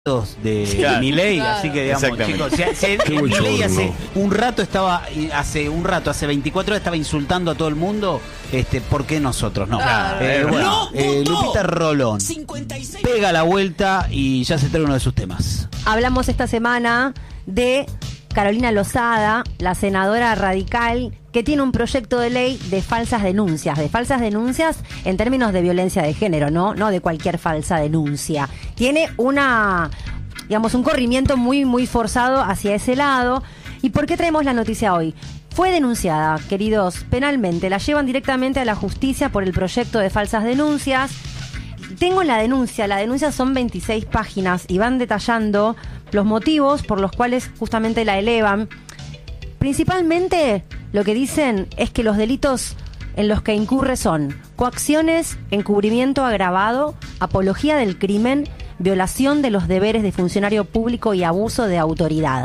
de Milei, claro. Así que digamos, chicos, Milei hace 24 horas estaba insultando a todo el mundo, ¿por qué nosotros? No. Lupita Rolón 56. Pega la vuelta y ya se trae uno de sus temas. Hablamos esta semana de Carolina Lozada, la senadora radical, que tiene un proyecto de ley de falsas denuncias en términos de violencia de género, no de cualquier falsa denuncia. Tiene un corrimiento muy forzado hacia ese lado. ¿Y por qué traemos la noticia hoy? Fue denunciada, queridos, penalmente. La llevan directamente a la justicia por el proyecto de falsas denuncias. Tengo la denuncia son 26 páginas y van detallando los motivos por los cuales justamente la elevan. Principalmente lo que dicen es que los delitos en los que incurre son coacciones, encubrimiento agravado, apología del crimen, violación de los deberes de funcionario público y abuso de autoridad.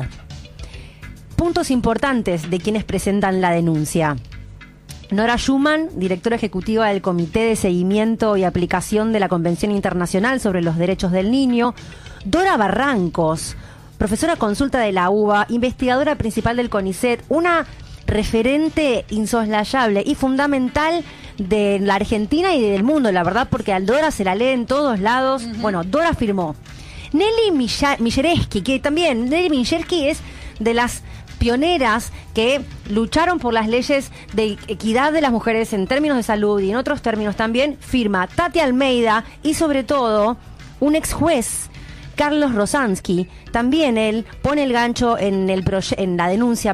Puntos importantes de quienes presentan la denuncia. Nora Schumann, directora ejecutiva del Comité de Seguimiento y Aplicación de la Convención Internacional sobre los Derechos del Niño. Dora Barrancos, profesora consulta de la UBA, investigadora principal del CONICET, una referente insoslayable y fundamental de la Argentina y del mundo, la verdad, porque a Dora se la lee en todos lados. Uh-huh. Bueno, Dora firmó. Nelly Mijereski, que también, Nelly Mijereski es de las pioneras que lucharon por las leyes de equidad de las mujeres en términos de salud y en otros términos también, firma Tati Almeida y sobre todo un ex juez, Carlos Rosansky. También él pone el gancho en la denuncia,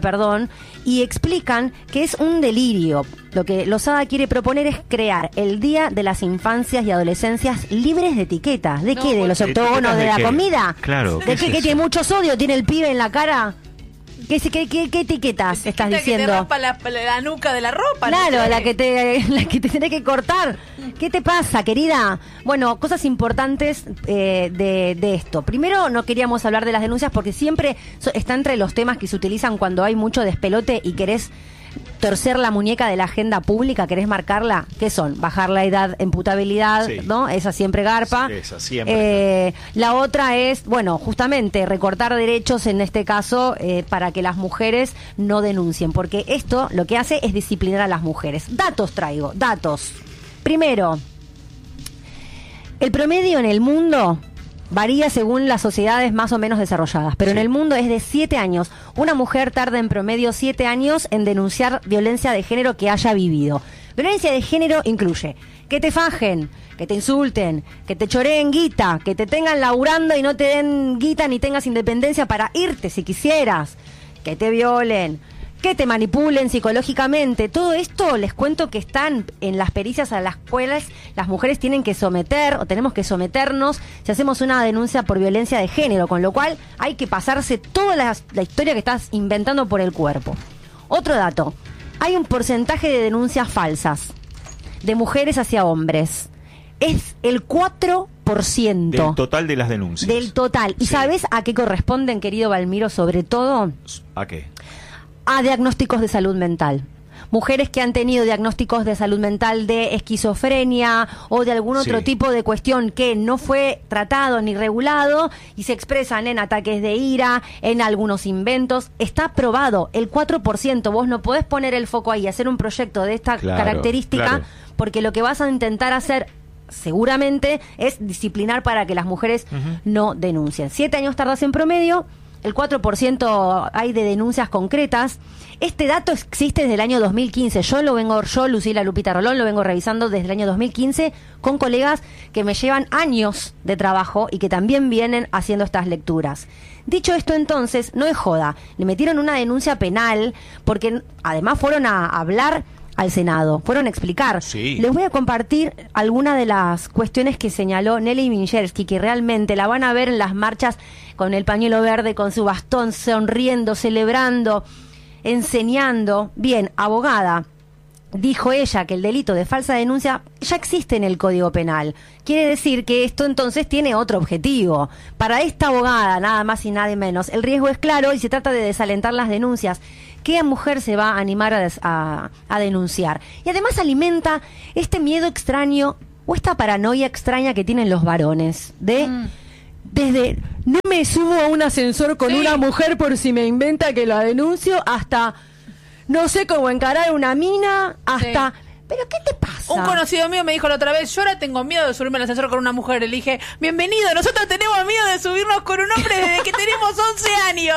y explican que es un delirio. Lo que Lozada quiere proponer es crear el Día de las Infancias y Adolescencias libres de etiquetas. ¿De qué? ¿De los octógonos de la comida? Claro. ¿De qué tiene mucho sodio? ¿Tiene el pibe en la cara? ¿Qué etiquetas estás diciendo? Que te raspa la nuca de la ropa. Claro, la que te tenés que cortar. ¿Qué te pasa, querida? Bueno, cosas importantes de esto. Primero, no queríamos hablar de las denuncias porque siempre está entre los temas que se utilizan cuando hay mucho despelote y querés torcer la muñeca de la agenda pública, querés marcarla. ¿Qué son? Bajar la edad en putabilidad, sí. ¿No? Esa siempre garpa. Sí, esa siempre. La otra es, justamente recortar derechos en este caso para que las mujeres no denuncien, porque esto lo que hace es disciplinar a las mujeres. Datos. Primero, el promedio en el mundo varía según las sociedades más o menos desarrolladas, pero sí. En el mundo es de 7 años. Una mujer tarda en promedio 7 años en denunciar violencia de género que haya vivido. Violencia de género incluye que te fajen, que te insulten, que te choreen guita, que te tengan laburando y no te den guita ni tengas independencia para irte si quisieras, que te violen, que te manipulen psicológicamente. Todo esto les cuento que están en las pericias a las cuales las mujeres tienen que someter o tenemos que someternos si hacemos una denuncia por violencia de género, con lo cual hay que pasarse toda la historia que estás inventando por el cuerpo. Otro dato, hay un porcentaje de denuncias falsas de mujeres hacia hombres. Es el 4% del total de las denuncias. Del total. ¿Y sabes a qué corresponden, querido Valmiro, sobre todo? ¿A qué? A diagnósticos de salud mental. Mujeres que han tenido diagnósticos de salud mental de esquizofrenia o de algún otro tipo de cuestión que no fue tratado ni regulado y se expresan en ataques de ira, en algunos inventos. Está probado, el 4%. Vos no podés poner el foco ahí, hacer un proyecto de esta característica, porque lo que vas a intentar hacer seguramente es disciplinar para que las mujeres no denuncien. 7 años tardas en promedio. El 4% hay de denuncias concretas. Este dato existe desde el año 2015. Yo, Lucila Lupita Rolón, lo vengo revisando desde el año 2015 con colegas que me llevan años de trabajo y que también vienen haciendo estas lecturas. Dicho esto, entonces, no es joda. Le metieron una denuncia penal porque además fueron a hablar al Senado, fueron a explicar. Sí. Les voy a compartir algunas de las cuestiones que señaló Nelly Mijereski, que realmente la van a ver en las marchas con el pañuelo verde, con su bastón, sonriendo, celebrando, enseñando. Bien, abogada, dijo ella que el delito de falsa denuncia ya existe en el Código Penal. Quiere decir que esto entonces tiene otro objetivo. Para esta abogada, nada más y nada menos, el riesgo es claro y se trata de desalentar las denuncias. ¿Qué mujer se va a animar a denunciar? Y además alimenta este miedo extraño o esta paranoia extraña que tienen los varones de Desde no me subo a un ascensor con una mujer por si me inventa que la denuncio, hasta no sé cómo encarar una mina, hasta... ¿Pero qué te pasa? Un conocido mío me dijo la otra vez, yo ahora tengo miedo de subirme al ascensor con una mujer. Le dije, bienvenido, nosotros tenemos miedo de subirnos con un hombre desde que tenemos 11 años.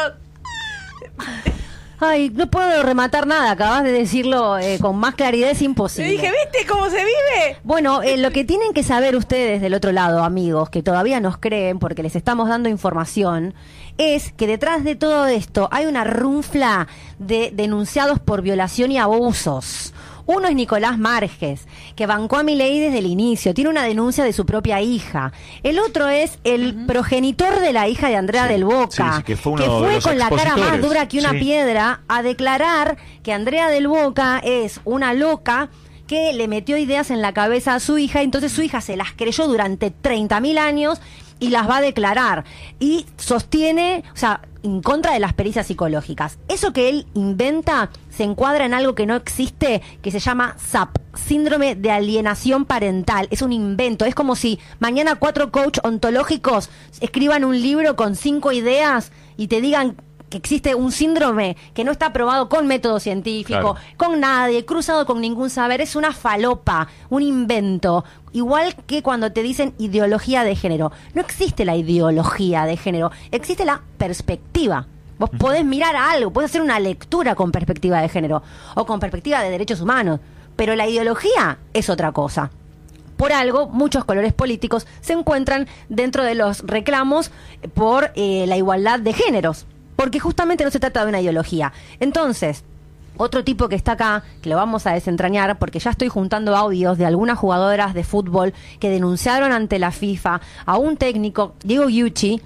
Ay, no puedo rematar nada, acabas de decirlo con más claridad, es imposible. Le dije, ¿viste cómo se vive? Bueno, lo que tienen que saber ustedes del otro lado, amigos, que todavía nos creen porque les estamos dando información, es que detrás de todo esto hay una runfla de denunciados por violación y abusos. Uno es Nicolás Marges, que bancó a Milei desde el inicio, tiene una denuncia de su propia hija. El otro es el progenitor de la hija de Andrea del Boca, que fue con la cara más dura que una piedra a declarar que Andrea del Boca es una loca que le metió ideas en la cabeza a su hija, entonces su hija se las creyó durante 30.000 años y las va a declarar. Y sostiene, o sea, en contra de las pericias psicológicas. Eso que él inventa se encuadra en algo que no existe, que se llama SAP, síndrome de alienación parental. Es un invento. Es como si mañana 4 coach ontológicos escriban un libro con 5 ideas y te digan que existe un síndrome que no está probado con método científico, con nadie, cruzado con ningún saber. Es una falopa, un invento. Igual que cuando te dicen ideología de género. No existe la ideología de género, existe la perspectiva. Vos podés mirar a algo, podés hacer una lectura con perspectiva de género o con perspectiva de derechos humanos, pero la ideología es otra cosa. Por algo, muchos colores políticos se encuentran dentro de los reclamos por la igualdad de géneros, porque justamente no se trata de una ideología. Entonces, otro tipo que está acá, que lo vamos a desentrañar, porque ya estoy juntando audios de algunas jugadoras de fútbol que denunciaron ante la FIFA a un técnico, Diego Giucci,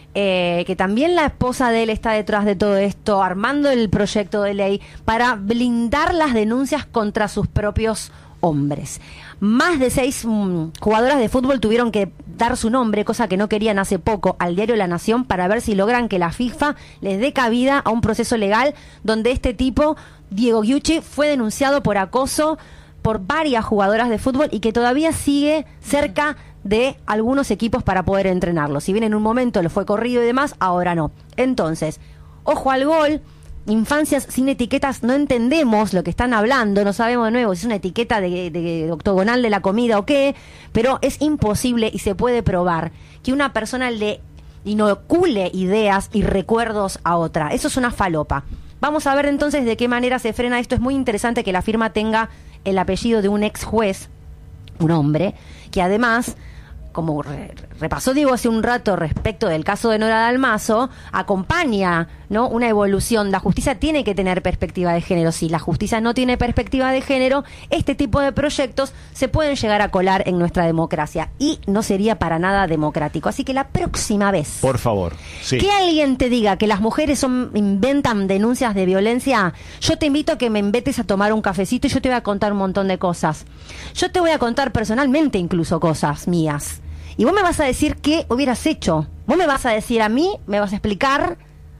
que también la esposa de él está detrás de todo esto, armando el proyecto de ley para blindar las denuncias contra sus propios hombres. Más de 6 jugadoras de fútbol tuvieron que dar su nombre, cosa que no querían hace poco, al diario La Nación, para ver si logran que la FIFA les dé cabida a un proceso legal donde este tipo, Diego Giucci, fue denunciado por acoso por varias jugadoras de fútbol y que todavía sigue cerca de algunos equipos para poder entrenarlo. Si bien en un momento lo fue corrido y demás, ahora no. Entonces, ojo al gol. Infancias sin etiquetas, no entendemos lo que están hablando, no sabemos de nuevo si es una etiqueta de octogonal de la comida o qué, pero es imposible y se puede probar que una persona le inocule ideas y recuerdos a otra. Eso es una falopa. Vamos a ver entonces de qué manera se frena esto. Es muy interesante que la firma tenga el apellido de un ex juez, un hombre, que además, como repasó Diego hace un rato respecto del caso de Nora Dalmazo, acompaña, ¿no?, una evolución. La justicia tiene que tener perspectiva de género. Si la justicia no tiene perspectiva de género, este tipo de proyectos se pueden llegar a colar en nuestra democracia y no sería para nada democrático. Así que la próxima vez, por favor, que alguien te diga que las mujeres inventan denuncias de violencia, yo te invito a que me invites a tomar un cafecito y yo te voy a contar un montón de cosas. Yo te voy a contar personalmente incluso cosas mías. Y vos me vas a decir qué hubieras hecho. Vos me vas a decir a mí, me vas a explicar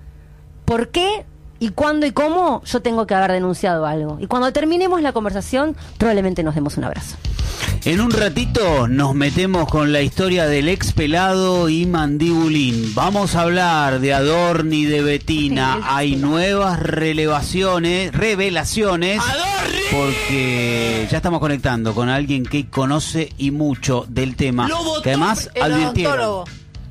por qué y cuándo y cómo yo tengo que haber denunciado algo. Y cuando terminemos la conversación, probablemente nos demos un abrazo. En un ratito nos metemos con la historia del ex pelado y mandibulín. Vamos a hablar de Adorni, de Betina. Hay nuevas revelaciones. ¡Adorni! Porque ya estamos conectando con alguien que conoce y mucho del tema. Que además advirtieron.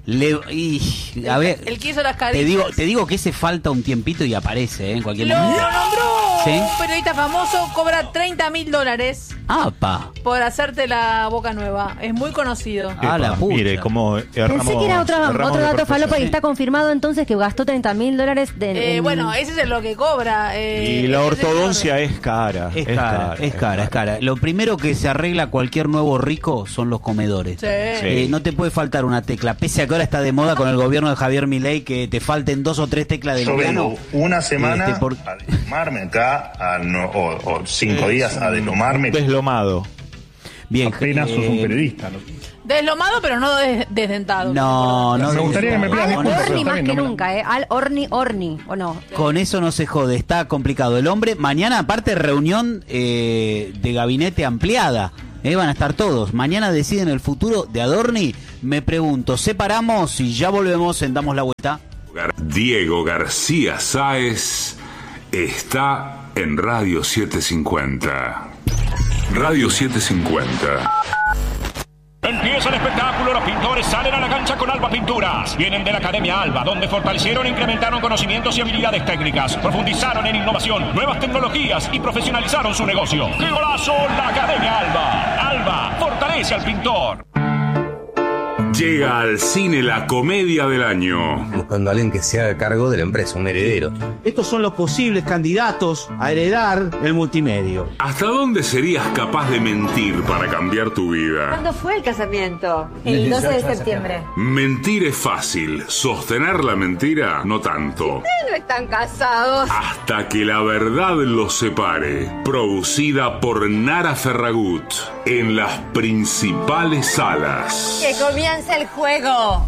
A ver, el que hizo las caricias. Te digo que ese falta un tiempito y aparece en cualquier momento. Lo nombró. ¿Sí? Un periodista famoso cobra $30.000 por hacerte la boca nueva. Es muy conocido. La pucha. Mire, como pensé que era otro dato falopa y está confirmado entonces que gastó $30.000 bueno, ese es lo que cobra. Y la ortodoncia es cara. Es cara. Lo primero que se arregla cualquier nuevo rico son los comedores. Sí. No te puede faltar una tecla, pese a que ahora está de moda con el gobierno de Javier Milei que te falten 2 o 3 teclas de Yo vengo una semana a deslomarme acá, o 5 días a deslomarme. Deslomado. Bien, apenas sos un periodista, ¿no? Deslomado, pero no desdentado. No. Me gustaría que me pidas disculpas. Orni más que nunca, Al Orni, ¿o no? Con eso no se jode, está complicado. El hombre, mañana aparte reunión de gabinete ampliada. Van a estar todos. Mañana deciden el futuro de Adorni. Me pregunto, ¿separamos y ya volvemos? Damos la vuelta. Diego García Sáez está en Radio 750. Radio 750. Empieza el espectáculo, los pintores salen a la cancha con Alba Pinturas. Vienen de la Academia Alba, donde fortalecieron e incrementaron conocimientos y habilidades técnicas. Profundizaron en innovación, nuevas tecnologías y profesionalizaron su negocio. ¡Qué golazo! La Academia Alba. Alba fortalece al pintor. Llega al cine la comedia del año. Buscando a alguien que se haga cargo de la empresa, un heredero. Estos son los posibles candidatos a heredar el multimedio. ¿Hasta dónde serías capaz de mentir para cambiar tu vida? ¿Cuándo fue el casamiento? El 12 de septiembre. Mentir es fácil, sostener la mentira no tanto. Ustedes no están casados. Hasta que la verdad los separe. Producida por Nara Ferragut en las principales salas. Que comience el juego.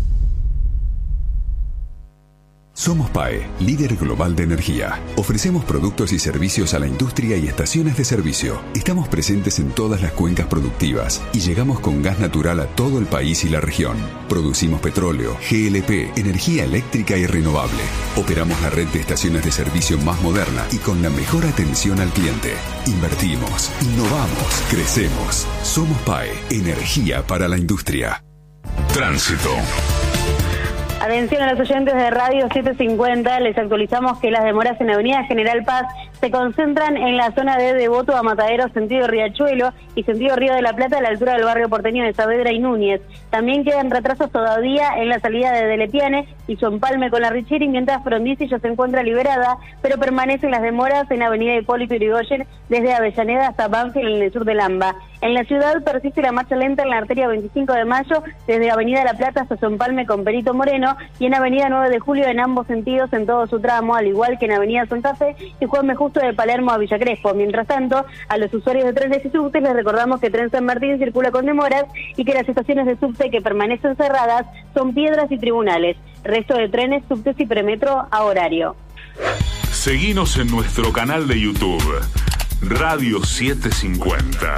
Somos PAE, líder global de energía. Ofrecemos productos y servicios a la industria y estaciones de servicio. Estamos presentes en todas las cuencas productivas y llegamos con gas natural a todo el país y la región. Producimos petróleo, GLP, energía eléctrica y renovable. Operamos la red de estaciones de servicio más moderna y con la mejor atención al cliente. Invertimos, innovamos, crecemos. Somos PAE, energía para la industria. Tránsito. Atención a los oyentes de Radio 750, les actualizamos que las demoras en Avenida General Paz se concentran en la zona de Devoto a Matadero, sentido Riachuelo y sentido Río de la Plata a la altura del barrio porteño de Saavedra y Núñez. También quedan retrasos todavía en la salida de Delepiane y su empalme con la Richeri, mientras Frondizi ya se encuentra liberada, pero permanecen las demoras en Avenida Hipólito Yrigoyen desde Avellaneda hasta Banfield en el sur del AMBA. En la ciudad persiste la marcha lenta en la arteria 25 de Mayo, desde Avenida La Plata hasta su empalme con Perito Moreno, y en Avenida 9 de Julio en ambos sentidos en todo su tramo, al igual que en Avenida Santa Fe y Juan B. Justo de Palermo a Villa Crespo. Mientras tanto, a los usuarios de trenes y subtes les recordamos que Tren San Martín circula con demoras y que las estaciones de subte que permanecen cerradas son Piedras y Tribunales. Resto de trenes, subtes y premetro a horario. Seguinos en nuestro canal de YouTube, Radio 750.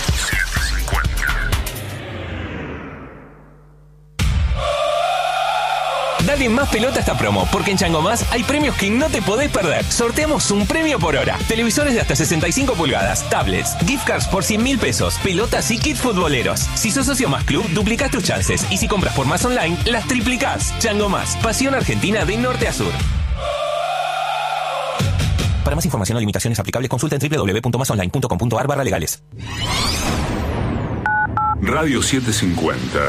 Dale más pelota a esta promo, porque en Chango Más hay premios que no te podés perder. Sorteamos un premio por hora. Televisores de hasta 65 pulgadas, tablets, gift cards por 100.000 pesos, pelotas y kits futboleros. Si sos socio Más Club, duplicás tus chances. Y si compras por Más Online, las triplicás. Chango Más, pasión argentina de norte a sur. Para más información o limitaciones aplicables, consulta en www.masonline.com.ar/legales. Radio 750.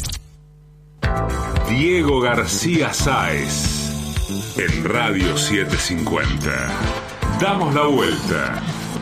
Diego García Sáez en Radio 750. Damos la vuelta.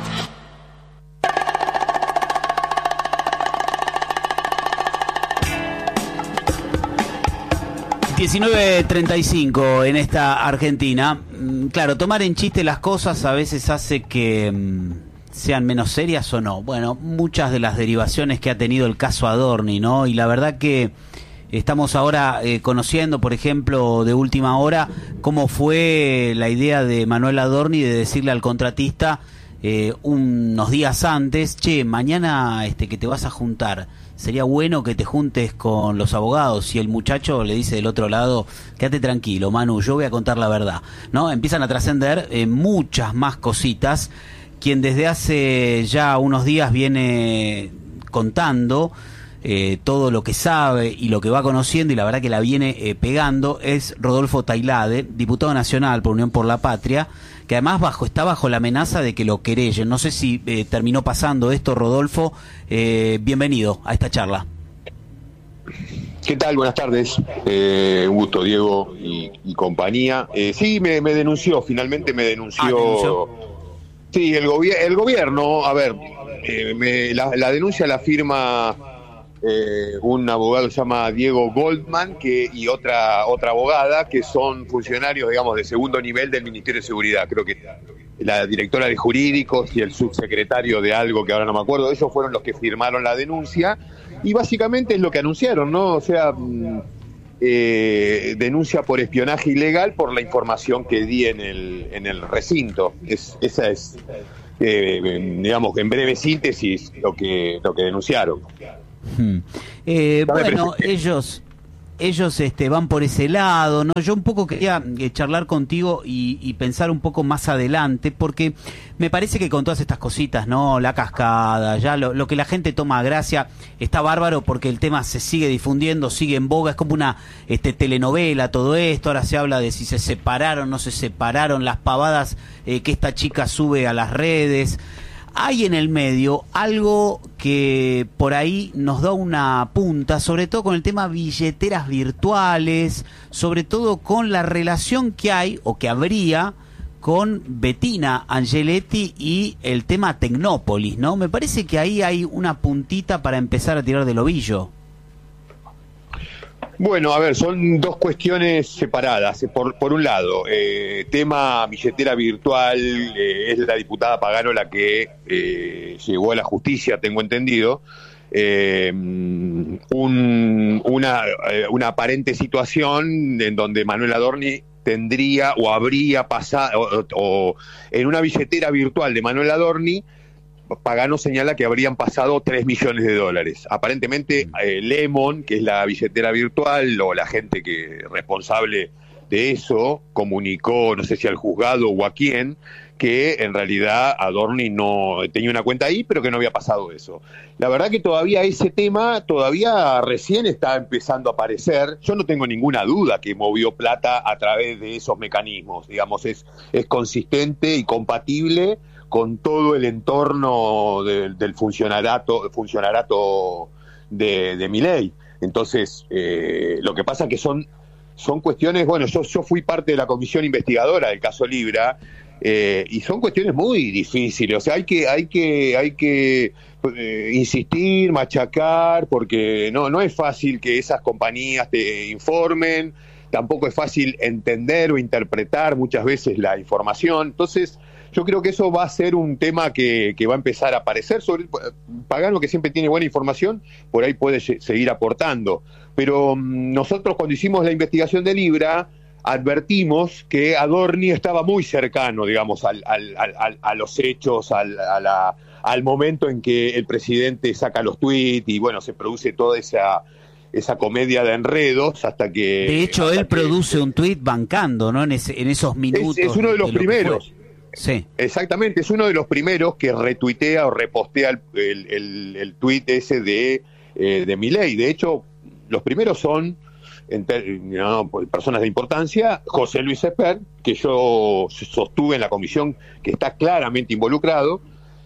$19.35 en esta Argentina. Claro, tomar en chiste las cosas a veces hace que sean menos serias o no. Bueno, muchas de las derivaciones que ha tenido el caso Adorni, ¿no? Y la verdad que estamos ahora conociendo, por ejemplo, de última hora, cómo fue la idea de Manuel Adorni de decirle al contratista unos días antes, che, mañana que te vas a juntar, sería bueno que te juntes con los abogados. Y el muchacho le dice del otro lado, quédate tranquilo, Manu, yo voy a contar la verdad, ¿no? Empiezan a trascender muchas más cositas. Quien desde hace ya unos días viene contando todo lo que sabe y lo que va conociendo, y la verdad que la viene pegando, es Rodolfo Tailade, diputado nacional por Unión por la Patria, que además está bajo la amenaza de que lo querellen. No sé si terminó pasando esto, Rodolfo. Bienvenido a esta charla. ¿Qué tal? Buenas tardes. Un gusto, Diego y compañía. Sí, me denunció, finalmente me denunció. Sí, el gobierno, a ver, la denuncia la firma un abogado que se llama Diego Goldman y otra abogada que son funcionarios, digamos, de segundo nivel del Ministerio de Seguridad. Creo que la directora de Jurídicos y el subsecretario de algo que ahora no me acuerdo. Ellos fueron los que firmaron la denuncia y básicamente es lo que anunciaron, ¿no? O sea, denuncia por espionaje ilegal por la información que di en el recinto. Esa es digamos, en breve síntesis, lo que denunciaron. Bueno, ellos van por ese lado, ¿no? Yo un poco quería charlar contigo y pensar un poco más adelante, porque me parece que con todas estas cositas, ¿no? La cascada, ya lo que la gente toma a gracia, está bárbaro porque el tema se sigue difundiendo, sigue en boga, es como una telenovela todo esto. Ahora se habla de si se separaron, no se separaron, las pavadas que esta chica sube a las redes. Hay en el medio algo que por ahí nos da una punta, sobre todo con el tema billeteras virtuales, sobre todo con la relación que hay o que habría con Bettina Angeletti y el tema Tecnópolis, ¿no? Me parece que ahí hay una puntita para empezar a tirar del ovillo. Bueno, a ver, son dos cuestiones separadas. Por un lado, tema billetera virtual, es la diputada Pagano la que llegó a la justicia, tengo entendido, una aparente situación en donde Manuel Adorni tendría o habría pasado, o en una billetera virtual de Manuel Adorni, Pagano señala que habrían pasado $3 millones. Aparentemente, Lemon, que es la billetera virtual, o la gente responsable de eso, comunicó, no sé si al juzgado o a quién, que en realidad Adorni no tenía una cuenta ahí, pero que no había pasado eso. La verdad que todavía ese tema, recién está empezando a aparecer. Yo no tengo ninguna duda que movió plata a través de esos mecanismos. Digamos, es consistente y compatible con todo el entorno del funcionarato de Milei. Entonces, lo que pasa que son cuestiones, bueno, yo fui parte de la comisión investigadora del caso Libra, y son cuestiones muy difíciles. O sea, hay que insistir, machacar, porque no es fácil que esas compañías te informen, tampoco es fácil entender o interpretar muchas veces la información. Entonces, yo creo que eso va a ser un tema que va a empezar a aparecer. Pagano, que siempre tiene buena información, por ahí puede seguir aportando. Pero nosotros, cuando hicimos la investigación de Libra, advertimos que Adorni estaba muy cercano, digamos, a los hechos, al momento en que el presidente saca los tuits y, bueno, se produce toda esa comedia de enredos hasta que... De hecho, él produce un tuit bancando, ¿no? En esos minutos. Es uno de los primeros. Sí. Exactamente, es uno de los primeros que retuitea o repostea el tuit ese de Milei. De hecho, los primeros son personas de importancia: José Luis Esper, que yo sostuve en la comisión, que está claramente involucrado,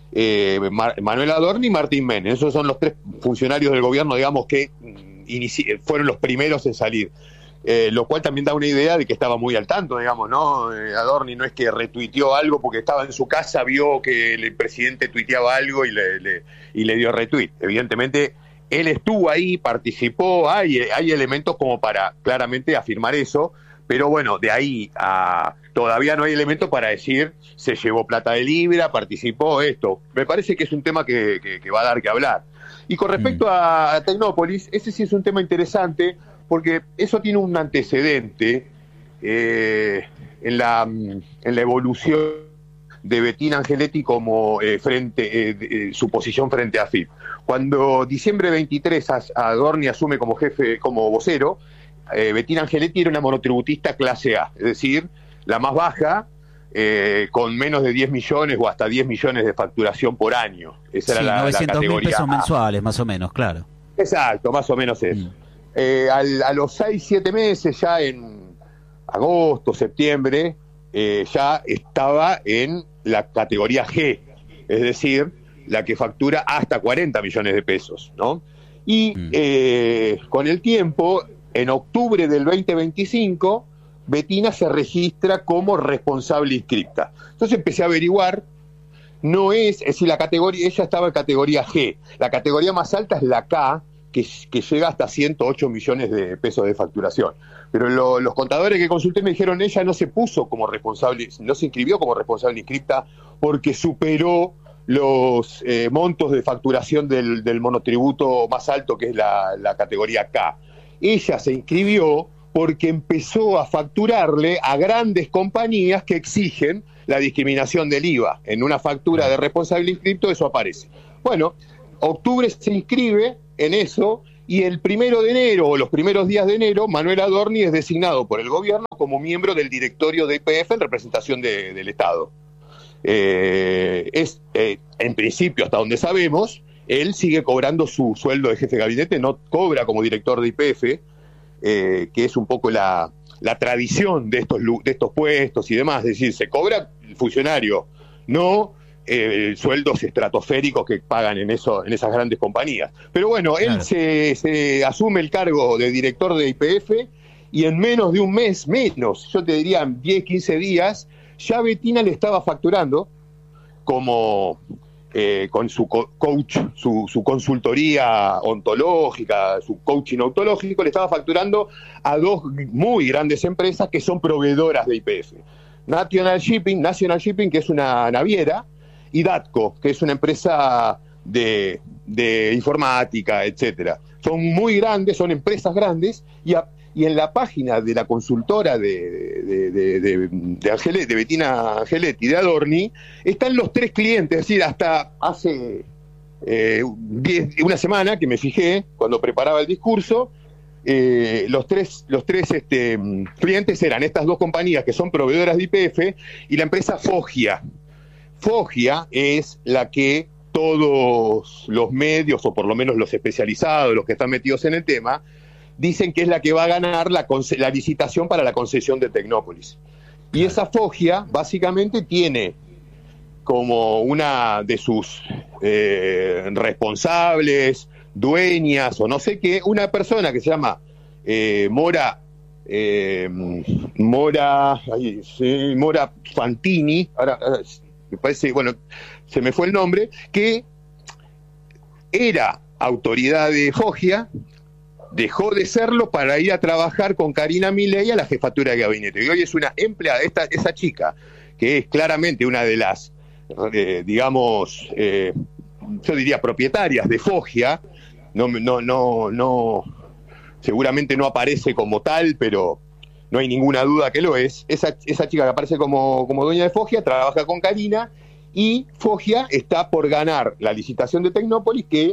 Manuel Adorni y Martín Menem. Esos son los tres funcionarios del gobierno, digamos, que fueron los primeros en salir. Lo cual también da una idea de que estaba muy al tanto, digamos, ¿no? Adorni no es que retuiteó algo porque estaba en su casa, vio que el presidente tuiteaba algo y le dio retweet. Evidentemente, él estuvo ahí, participó, hay elementos como para claramente afirmar eso, pero bueno, de ahí a todavía no hay elementos para decir se llevó plata de Libra, participó, esto. Me parece que es un tema que va a dar que hablar. Y con respecto a Tecnópolis, ese sí es un tema interesante, porque eso tiene un antecedente en la evolución de Bettina Angeletti como su posición frente a AFIP. Cuando diciembre 23 Adorni asume como jefe, como vocero, Bettina Angeletti era una monotributista clase A, es decir, la más baja, con menos de 10 millones o hasta 10 millones de facturación por año. Esa era la 900.000 pesos mensuales, más o menos, claro. Exacto, más o menos eso. A los 6-7 meses, ya en agosto, septiembre, ya estaba en la categoría G, es decir, la que factura hasta 40 millones de pesos, ¿no? Y con el tiempo, en octubre del 2025, Bettina se registra como responsable inscripta. Entonces empecé a averiguar, es decir, la categoría, ella estaba en categoría G, la categoría más alta es la K, que llega hasta 108 millones de pesos de facturación. Pero los contadores que consulté me dijeron, ella no se puso como responsable, no se inscribió como responsable inscripta porque superó los montos de facturación del monotributo más alto, que es la categoría K. Ella se inscribió porque empezó a facturarle a grandes compañías que exigen la discriminación del IVA. En una factura de responsable inscripto eso aparece. Bueno, octubre se inscribe en eso y el 1 de enero o los primeros días de enero, Manuel Adorni es designado por el gobierno como miembro del directorio de YPF en representación del Estado. En principio, hasta donde sabemos, él sigue cobrando su sueldo de jefe de gabinete, no cobra como director de YPF, que es un poco la tradición de estos puestos y demás. Es decir, se cobra el funcionario, no sueldos estratosféricos que pagan en esas grandes compañías. Pero bueno, claro, él se asume el cargo de director de YPF y en menos de un mes, yo te diría 10, 15 días, ya Bettina le estaba facturando como con su coach, su consultoría ontológica, su coaching ontológico, le estaba facturando a 2 muy grandes empresas que son proveedoras de YPF. National Shipping, que es una naviera, y Datco, que es una empresa de informática, etcétera. Son muy grandes, son empresas grandes, y en la página de la consultora de Bettina Angeletti, de Adorni, están los 3 clientes. Es decir, hasta hace una semana que me fijé, cuando preparaba el discurso, los tres clientes eran estas 2 compañías que son proveedoras de YPF y la empresa Foggia. Foggia es la que todos los medios, o por lo menos los especializados, los que están metidos en el tema, dicen que es la que va a ganar la licitación para la concesión de Tecnópolis. Y esa Foggia básicamente tiene como una de sus responsables, dueñas o no sé qué, una persona que se llama Mora Fantini, ahora me parece, bueno, se me fue el nombre, que era autoridad de Foggia, dejó de serlo para ir a trabajar con Karina Milei a la jefatura de gabinete. Y hoy es una empleada, esa chica, que es claramente una de las, digamos, yo diría propietarias de Foggia, no, seguramente no aparece como tal, pero no hay ninguna duda que lo es. Esa chica que aparece como dueña de Foggia trabaja con Karina, y Foggia está por ganar la licitación de Tecnópolis que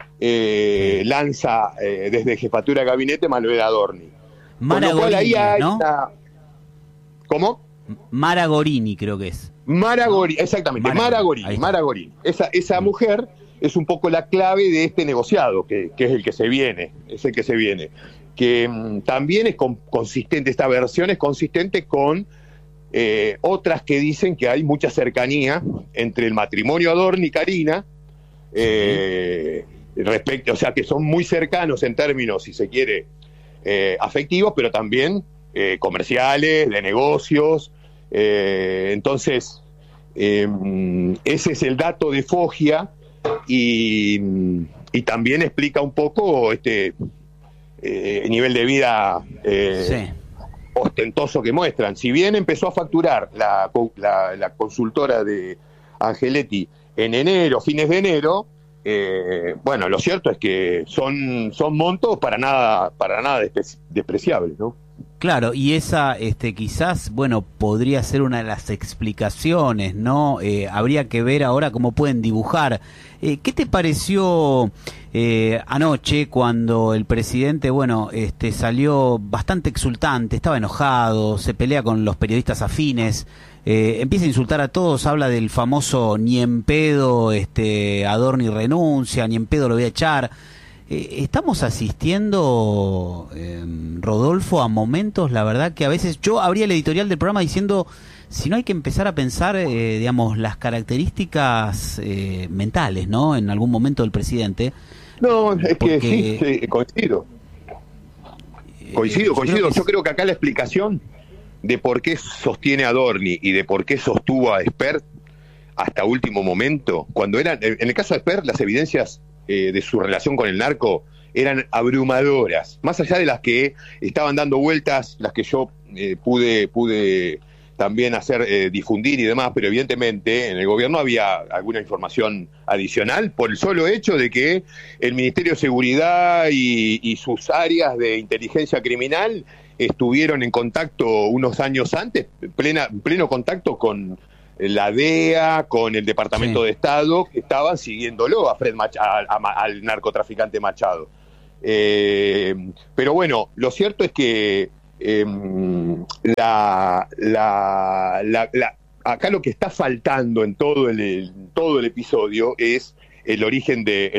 lanza desde jefatura de gabinete Manuel Adorni. Mara Gorini, ¿no? ¿Cómo? Mara Gorini creo que es. Mara Gorini, exactamente, Mara Gorini. Esa mujer es un poco la clave de este negociado, que es el que se viene, que también es consistente, esta versión es consistente con otras que dicen que hay mucha cercanía entre el matrimonio Adorni y Karina, respecto, o sea, que son muy cercanos en términos, si se quiere, afectivos, pero también comerciales, de negocios. Entonces, ese es el dato de Foggia, y también explica un poco nivel de vida ostentoso que muestran. Si bien empezó a facturar la consultora de Angeletti en enero, fines de enero, bueno, lo cierto es que son montos para nada despreciables, ¿no? Claro, y esa quizás, bueno, podría ser una de las explicaciones, ¿no? Habría que ver ahora cómo pueden dibujar. ¿Qué te pareció anoche cuando el presidente, bueno, salió bastante exultante, estaba enojado, se pelea con los periodistas afines, empieza a insultar a todos, habla del famoso ni en pedo, Adorni renuncia, ni en pedo lo voy a echar? Estamos asistiendo, Rodolfo, a momentos, la verdad que a veces yo abría el editorial del programa diciendo, si no hay que empezar a pensar, digamos, las características mentales, ¿no? En algún momento del presidente. No, es que sí, coincido. Yo creo que acá la explicación de por qué sostiene a Adorni y de por qué sostuvo a Esper hasta último momento, cuando eran, en el caso de Esper, las evidencias de su relación con el narco eran abrumadoras, más allá de las que estaban dando vueltas, las que yo pude también hacer difundir y demás, pero evidentemente en el gobierno había alguna información adicional por el solo hecho de que el Ministerio de Seguridad y sus áreas de inteligencia criminal estuvieron en contacto unos años antes, pleno contacto con la DEA, con el Departamento de Estado, que estaban siguiéndolo a al narcotraficante Machado. Pero bueno, lo cierto es que acá lo que está faltando en todo el episodio es el origen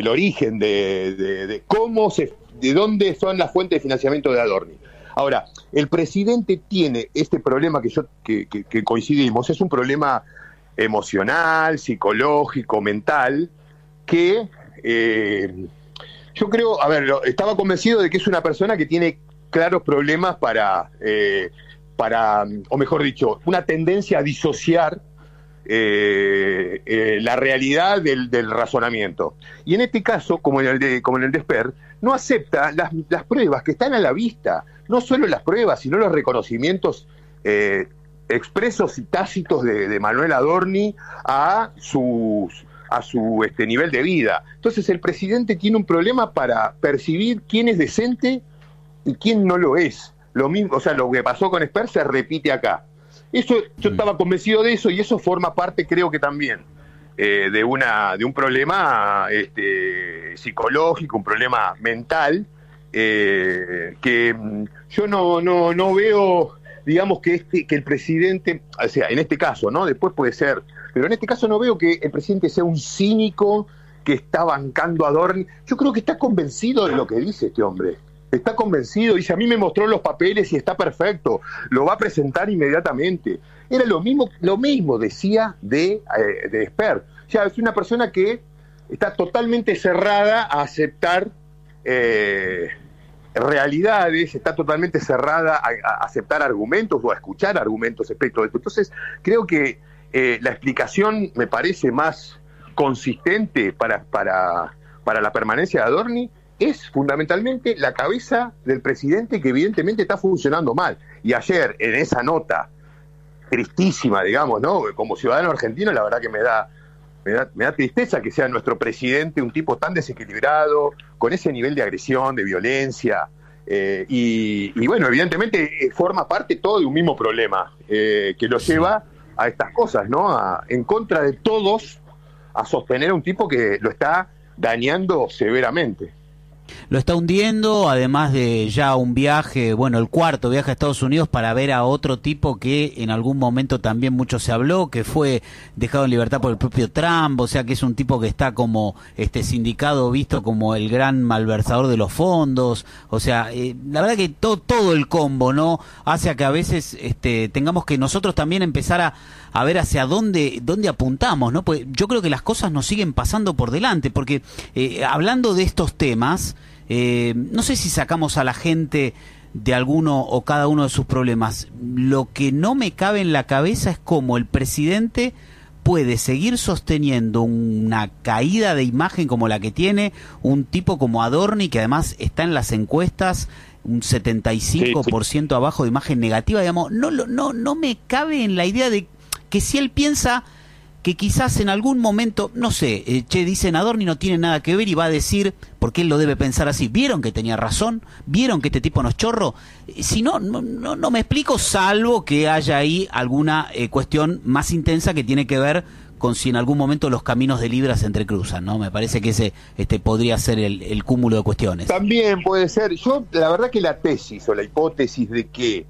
de cómo de dónde son las fuentes de financiamiento de Adorni. Ahora, el presidente tiene este problema que coincidimos, es un problema emocional, psicológico, mental, que yo creo, estaba convencido de que es una persona que tiene claros problemas o mejor dicho, una tendencia a disociar la realidad del razonamiento. Y en este caso, como en el de Esper, no acepta las pruebas que están a la vista, no solo las pruebas, sino los reconocimientos expresos y tácitos de Manuel Adorni a su nivel de vida. Entonces el presidente tiene un problema para percibir quién es decente y quién no lo es. Lo mismo, o sea, lo que pasó con Esper se repite acá. Yo estaba convencido de eso, y eso forma parte, creo que también, de un problema psicológico, un problema mental, que yo no veo, digamos, que el presidente, o sea, en este caso, ¿no? Después puede ser, pero en este caso no veo que el presidente sea un cínico que está bancando a Adorni. Yo creo que está convencido de lo que dice este hombre. Está convencido, dice, a mí me mostró los papeles y está perfecto, lo va a presentar inmediatamente. Era lo mismo decía de Esper. O sea, es una persona que está totalmente cerrada a aceptar realidades, está totalmente cerrada a aceptar argumentos o a escuchar argumentos respecto de esto. Entonces, creo que la explicación me parece más consistente para la permanencia de Adorni es fundamentalmente la cabeza del presidente, que evidentemente está funcionando mal. Y ayer, en esa nota tristísima, digamos, ¿no? Como ciudadano argentino, la verdad que me da tristeza que sea nuestro presidente un tipo tan desequilibrado, con ese nivel de agresión, de violencia, y bueno, evidentemente forma parte todo de un mismo problema, que lo lleva a estas cosas, ¿no? En contra de todos, a sostener a un tipo que lo está dañando severamente. Lo está hundiendo, además de ya un viaje, bueno, el cuarto viaje a Estados Unidos para ver a otro tipo que en algún momento también mucho se habló, que fue dejado en libertad por el propio Trump, o sea que es un tipo que está como sindicado, visto como el gran malversador de los fondos, o sea, la verdad que todo el combo, ¿no? Hace a que a veces tengamos que nosotros también empezar a ver hacia dónde apuntamos, ¿no? Pues yo creo que las cosas nos siguen pasando por delante, porque hablando de estos temas, no sé si sacamos a la gente de alguno o cada uno de sus problemas. Lo que no me cabe en la cabeza es cómo el presidente puede seguir sosteniendo una caída de imagen como la que tiene un tipo como Adorni, que además está en las encuestas un 75% abajo de imagen negativa, digamos. No me cabe en la idea de que si él piensa que quizás en algún momento, no sé, dicen Adorni no tiene nada que ver y va a decir, porque él lo debe pensar así, ¿vieron que tenía razón? ¿Vieron que este tipo no es chorro? Si no me explico, salvo que haya ahí alguna cuestión más intensa que tiene que ver con si en algún momento los caminos de Libra se entrecruzan, ¿no? Me parece que ese podría ser el cúmulo de cuestiones. También puede ser. Yo, la verdad que la tesis o la hipótesis de que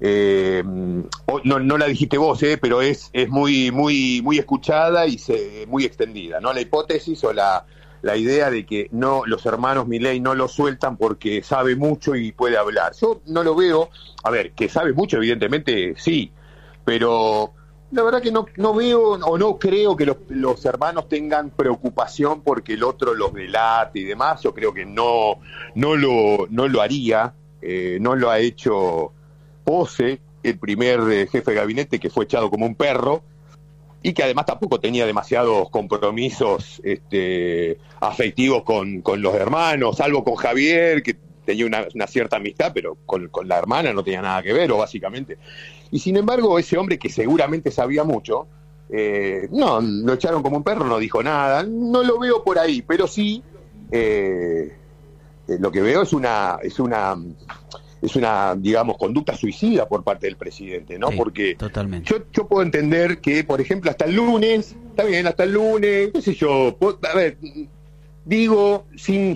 no la dijiste vos, pero es muy escuchada y muy extendida, ¿no? La hipótesis o la idea de que los hermanos Milei no lo sueltan porque sabe mucho y puede hablar. Yo no lo veo, a ver, que sabe mucho evidentemente sí, pero la verdad que no veo o no creo que los hermanos tengan preocupación porque el otro los delate y demás. Yo creo que no lo haría, no lo ha hecho Pose, el primer jefe de gabinete que fue echado como un perro y que además tampoco tenía demasiados compromisos afectivos con los hermanos, salvo con Javier, que tenía una cierta amistad, pero con la hermana no tenía nada que ver, o básicamente. Y sin embargo, ese hombre que seguramente sabía mucho, lo echaron como un perro, no dijo nada. No lo veo por ahí, pero sí lo que veo es una digamos, conducta suicida por parte del presidente, ¿no? Sí, porque totalmente. Yo puedo entender que, por ejemplo, hasta el lunes, está bien, hasta el lunes, qué sé yo, a ver, digo, sin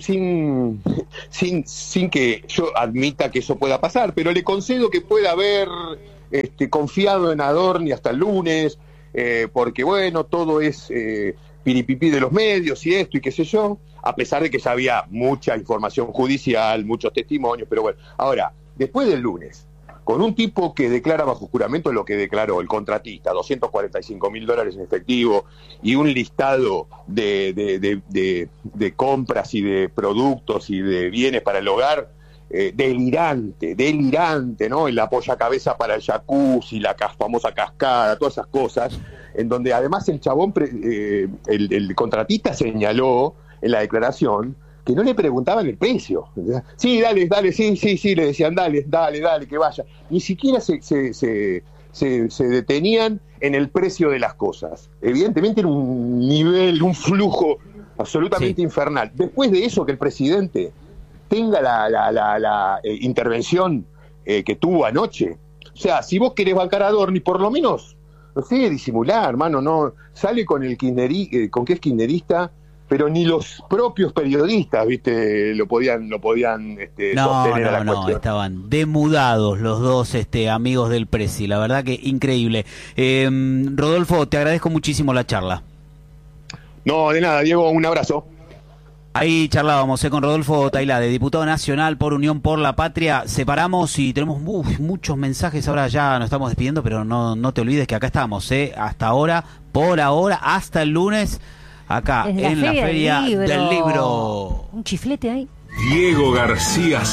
que yo admita que eso pueda pasar, pero le concedo que pueda haber confiado en Adorni hasta el lunes, porque bueno, todo es piripipí de los medios y esto y qué sé yo, a pesar de que ya había mucha información judicial, muchos testimonios, pero bueno. Ahora, después del lunes, con un tipo que declara bajo juramento lo que declaró el contratista, $245.000 en efectivo y un listado de compras y de productos y de bienes para el hogar, delirante, ¿no? El apoyacabeza para el jacuzzi, la famosa cascada, todas esas cosas, en donde además el chabón, el contratista señaló en la declaración que no le preguntaban el precio. Sí, dale, sí, le decían, dale, que vaya. Ni siquiera se detenían en el precio de las cosas. Evidentemente era un nivel, un flujo absolutamente infernal. Después de eso, que el presidente tenga la intervención que tuvo anoche. O sea, si vos querés bancar a Adorni, por lo menos, no sé, disimular, hermano, no sale con el con que es kirchnerista, pero ni los propios periodistas, viste, lo podían sostener a la cuestión. Estaban demudados los dos amigos del Presi, la verdad que increíble. Rodolfo, te agradezco muchísimo la charla. No, de nada, Diego, un abrazo. Ahí charlábamos con Rodolfo Tailade, diputado nacional por Unión por la Patria. Separamos y tenemos muchos mensajes, ahora ya nos estamos despidiendo, pero no te olvides que acá estamos, hasta ahora, por ahora, hasta el lunes, acá en la Feria del Libro. Un chiflete ahí. Diego García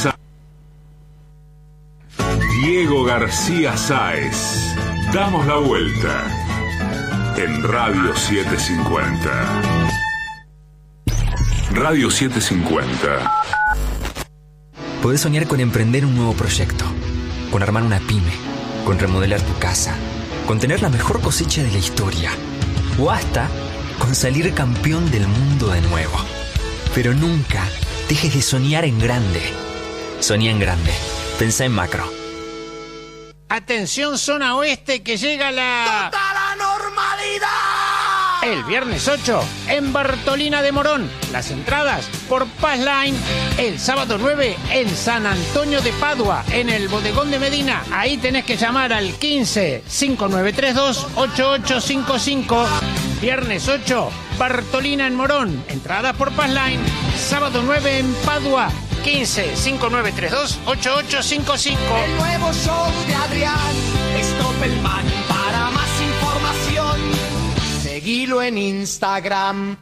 Sáez. Damos la vuelta en Radio 750. Radio 750. Podés soñar con emprender un nuevo proyecto, con armar una pyme, con remodelar tu casa, con tener la mejor cosecha de la historia, o hasta con salir campeón del mundo de nuevo. Pero nunca dejes de soñar en grande. Soñá en grande. Pensá en macro. Atención zona oeste, que llega la... ¡Total anormalidad! El viernes 8 en Bartolina de Morón. Las entradas por Passline. El sábado 9 en San Antonio de Padua, en el Bodegón de Medina. Ahí tenés que llamar al 15-5932-8855. Viernes 8, Bartolina en Morón. Entradas por Passline. Sábado 9 en Padua. 15-5932-8855. El nuevo show de Adrián Stoppelman. Para más información, seguilo en Instagram.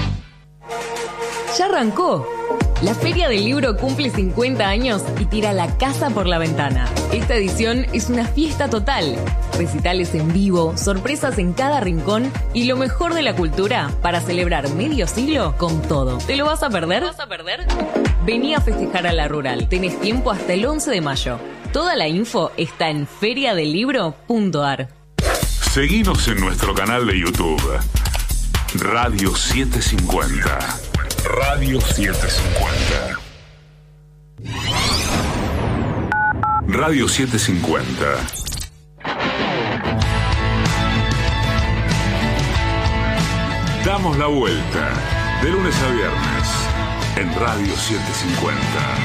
Ya arrancó. La Feria del Libro cumple 50 años y tira la casa por la ventana. Esta edición es una fiesta total. Recitales en vivo, sorpresas en cada rincón y lo mejor de la cultura para celebrar medio siglo con todo. ¿Te lo vas a perder? Vení a festejar a la Rural. Tenés tiempo hasta el 11 de mayo. Toda la info está en feriadelibro.ar. Seguinos en nuestro canal de YouTube. Radio 750. Radio 750. Radio 750. Damos la vuelta de lunes a viernes en Radio 750.